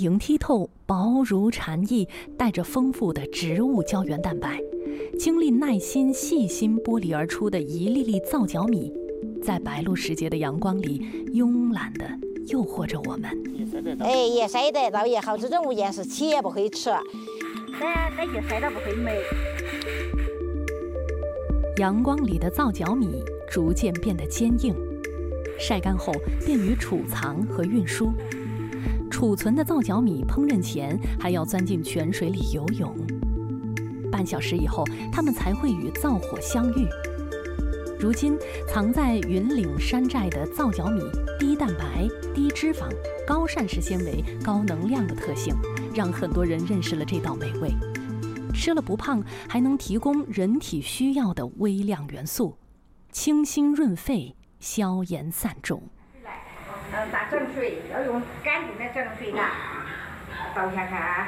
莹剔透、薄如蝉翼，带着丰富的植物胶原蛋白，经历耐心细心剥离而出的一粒粒皂角米，在白露时节的阳光里慵懒地诱惑着我们。 也晒得到也好，这种物件是起也不会吃， 那就晒到不会美。 阳光里的皂角米逐渐变得坚硬，晒干后便于储藏和运输。储存的皂角米烹饪前还要钻进泉水里游泳，半小时以后，它们才会与灶火相遇。如今，藏在云岭山寨的皂角米低蛋白、低脂肪、高膳食纤维、高能量的特性，让很多人认识了这道美味。吃了不胖，还能提供人体需要的微量元素，清心润肺，消炎散肿。 打整水要用干净的整水的倒下去。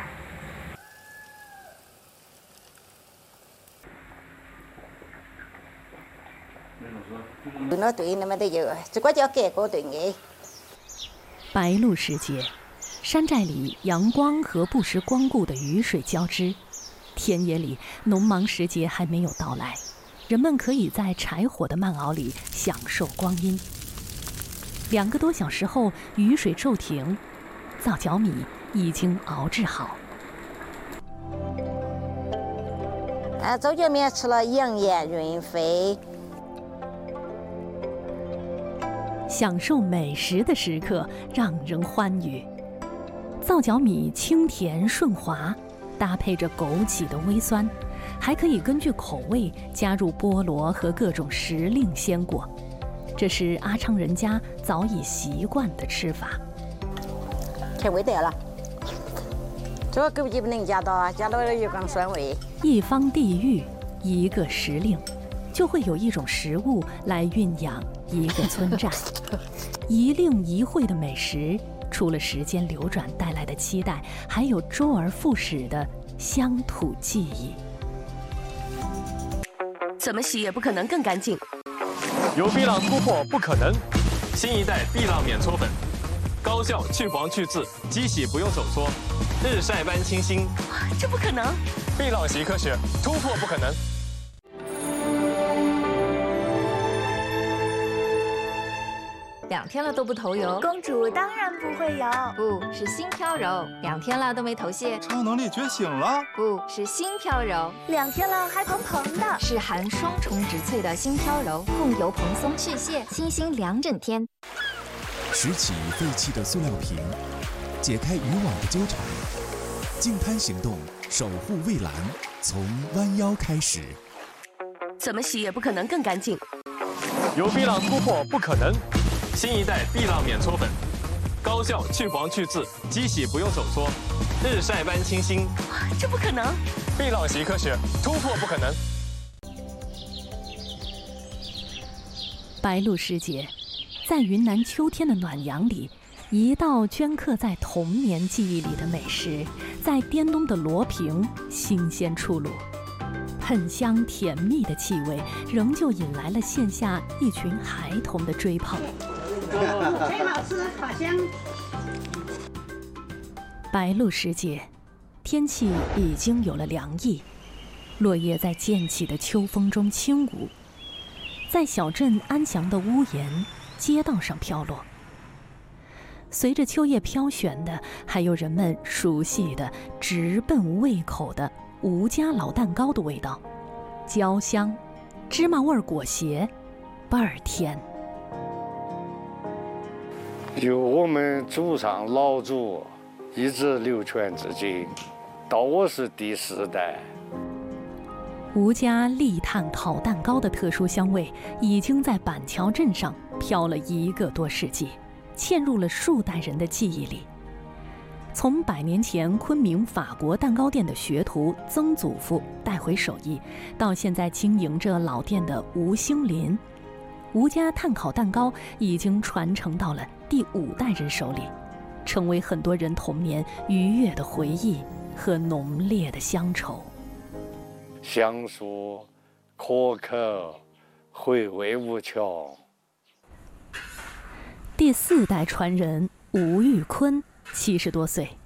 nó tụi nó mà bây giờ chỉ có cho kẻ của tụi nghề。 白露时节，山寨里阳光和不时光顾的雨水交织，田野里农忙时节还没有到来，人们可以在柴火的慢熬里享受光阴。2个多小时后，雨水骤停，皂角米已经熬制好。 皂角米吃了养颜润肺。 享受美食的时刻让人欢愉。皂角米清甜顺滑，搭配着枸杞的微酸，还可以根据口味加入菠萝和各种时令鲜果。这是阿昌人家早已习惯的吃法。 甜味得了，这个枸杞不能加到，加到了有点酸味。 一方地域，一个时令，就会有一种食物来酝养一个村寨。一令一会的美食，除了时间流转带来的期待，还有周而复始的乡土记忆。 怎么洗也不可能更干净。 有碧浪突破不可能，新一代碧浪免搓粉，高效去黄去渍，机洗不用手搓，日晒般清新。 这不可能！ 碧浪洗科学，突破不可能。 2天了都不头油， 公主当然不会油， 不是心飘柔。2天了都没头屑， 超能力觉醒了， 不是心飘柔。 2天了还蓬蓬的， 是含双重植萃的心飘柔，控油蓬松去屑，清新2整天。 拾起废弃的塑料瓶，解开渔网的纠缠，净滩行动，守护蔚蓝，从弯腰开始。 怎么洗也不可能更干净。 有碧浪突破不可能，新一代碧浪免搓粉，高效去黄去渍，机洗不用手搓，日晒般清新。 这不可能！ 碧浪洗科学，突破不可能。 白露时节，在云南秋天的暖阳里，一道镌刻在童年记忆里的美食，在滇东的罗平新鲜出炉。喷香甜蜜的气味，仍旧引来了线下一群孩童的追捧。 很好吃，好香。 白露时节，天气已经有了凉意，落叶在渐起的秋风中轻舞，在小镇安详的屋檐、街道上飘落。随着秋叶飘旋的，还有人们熟悉的、直奔胃口的吴家老蛋糕的味道，焦香，芝麻味裹挟，倍儿甜。 由我们祖上老祖一直流传至今，到我是第4代。 吴家立炭烤蛋糕的特殊香味，已经在板桥镇上飘了1个多世纪，嵌入了数代人的记忆里。从100年前昆明法国蛋糕店的学徒曾祖父带回手艺，到现在经营着老店的吴兴林，吴家炭烤蛋糕已经传承到了第5代人手里，成为很多人童年愉悦的回忆和浓烈的乡愁。 香酥可口，回味无穷。 第4代传人吴玉坤70多岁，